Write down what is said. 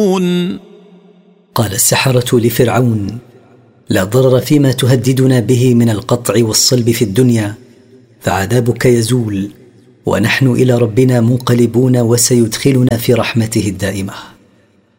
قال السحرة لفرعون: لا ضرر فيما تهددنا به من القطع والصلب في الدنيا، فعذابك يزول ونحن إلى ربنا منقلبون، وسيدخلنا في رحمته الدائمة.